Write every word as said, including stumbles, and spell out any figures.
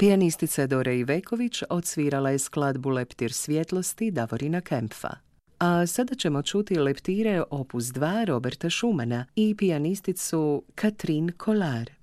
Pijanistica Dora Iveković odsvirala je skladbu Leptir svjetlosti Davorina Kempfa. A sada ćemo čuti leptire opus dva Roberta Schumana i pijanisticu Katrin Kolar.